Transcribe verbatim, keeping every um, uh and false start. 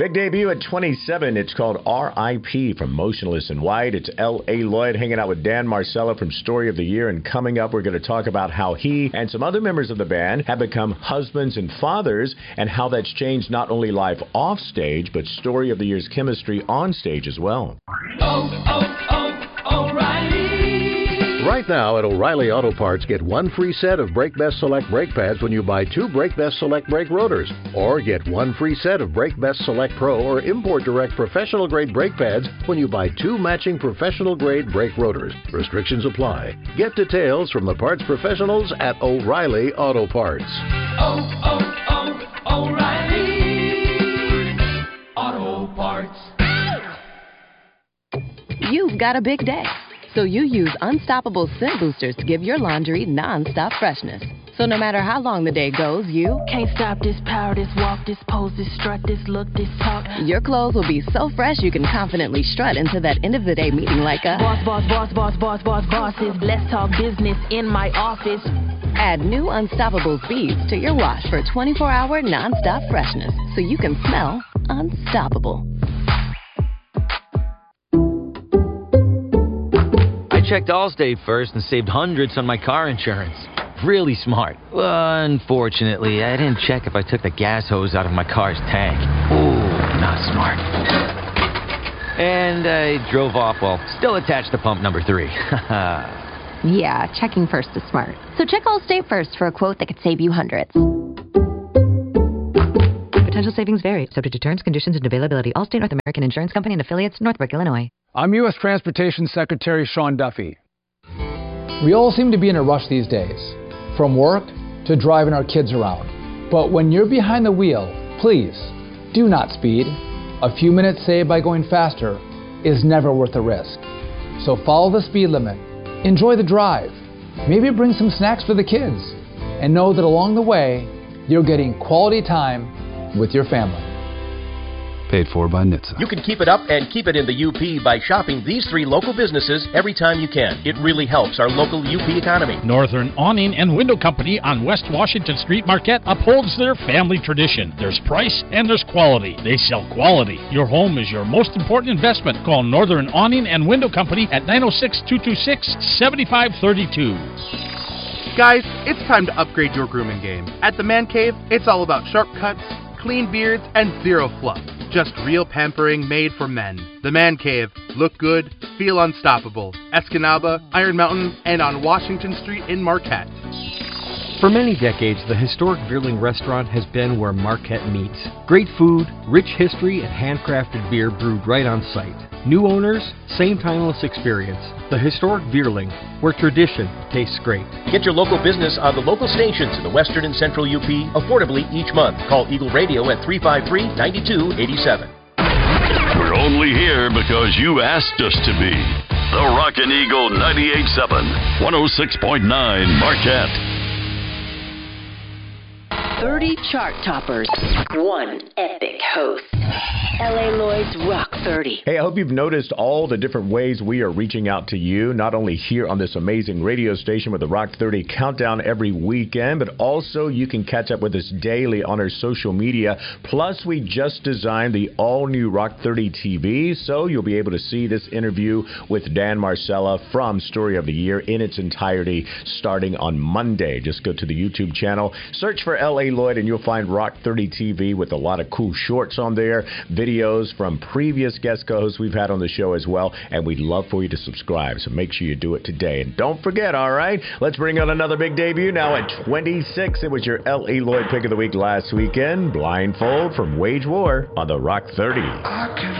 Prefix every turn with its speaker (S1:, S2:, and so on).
S1: Big debut at twenty-seven. It's called R I P from Motionless in White. It's L A. Lloyd hanging out with Dan Marcella from Story of the Year. And coming up, we're going to talk about how he and some other members of the band have become husbands and fathers and how that's changed not only life off stage, but Story of the Year's chemistry on stage as well.
S2: Oh, oh, oh, O'Reilly.
S3: Right now at O'Reilly Auto Parts, get one free set of Brake Best Select brake pads when you buy two Brake Best Select brake rotors. Or get one free set of Brake Best Select Pro or Import Direct professional grade brake pads when you buy two matching professional grade brake rotors. Restrictions apply. Get details from the parts professionals at O'Reilly Auto Parts.
S2: Oh, oh, oh, O'Reilly Auto Parts.
S4: You've got a big day, so you use Unstoppable Scent Boosters to give your laundry non-stop freshness. So no matter how long the day goes, you
S5: can't stop this power, this walk, this pose, this strut, this look, this talk.
S4: Your clothes will be so fresh you can confidently strut into that end of the day meeting like a
S5: boss, boss, boss, boss, boss, boss, bosses. Let's talk business in my office.
S4: Add new Unstoppable beads to your wash for twenty-four hour non-stop freshness, so you can smell unstoppable.
S6: I checked Allstate first and saved hundreds on my car insurance. Really smart. Well, unfortunately, I didn't check if I took the gas hose out of my car's tank. Ooh, not smart. And I drove off while still attached to pump number three.
S7: Yeah, checking first is smart. So check Allstate first for a quote that could save you hundreds.
S8: Potential savings vary, subject to terms, conditions, and availability. Allstate North American Insurance Company and affiliates, Northbrook, Illinois.
S9: I'm U S Transportation Secretary Sean Duffy. We all seem to be in a rush these days, from work to driving our kids around. But when you're behind the wheel, please, do not speed. A few minutes saved by going faster is never worth the risk. So follow the speed limit, enjoy the drive, maybe bring some snacks for the kids, and know that along the way, you're getting quality time with your family.
S10: Paid for by N H T S A.
S11: You can keep it up and keep it in the U P by shopping these three local businesses every time you can. It really helps our local U P economy.
S12: Northern Awning and Window Company on West Washington Street, Marquette upholds their family tradition. There's price and there's quality. They sell quality. Your home is your most important investment. Call Northern Awning and Window Company at nine oh six, two two six, seven five three two.
S13: Guys, it's time to upgrade your grooming game. At the Man Cave, it's all about sharp cuts, clean beards, and zero fluff. Just real pampering made for men. The Man Cave. Look good, feel unstoppable. Escanaba, Iron Mountain, and on Washington Street in Marquette.
S14: For many decades, the historic Veerling restaurant has been where Marquette meets. Great food, rich history, and handcrafted beer brewed right on site. New owners, same timeless experience. The historic Veerling, where tradition tastes great.
S11: Get your local business on the local stations in the western and central U P affordably each month. Call Eagle Radio at three five three, nine two eight seven.
S15: We're only here because you asked us to be. The Rockin' Eagle ninety-eight point seven, one oh six point nine Marquette.
S16: thirty chart toppers, one epic host. L A. Lloyd's Rock thirty.
S1: Hey, I hope you've noticed all the different ways we are reaching out to you, not only here on this amazing radio station with the Rock thirty Countdown every weekend, but also you can catch up with us daily on our social media. Plus, we just designed the all-new Rock thirty T V, so you'll be able to see this interview with Dan Marcella from Story of the Year in its entirety starting on Monday. Just go to the YouTube channel, search for L A. Lloyd, and you'll find Rock thirty T V with a lot of cool shorts on there, videos from previous guest co-hosts we've had on the show as well, and we'd love for you to subscribe, so make sure you do it today. And don't forget, all right, let's bring on another big debut now at twenty-six. It was your L A. Lloyd pick of the week last weekend, Blindfold from Wage War on the Rock thirty.
S2: I can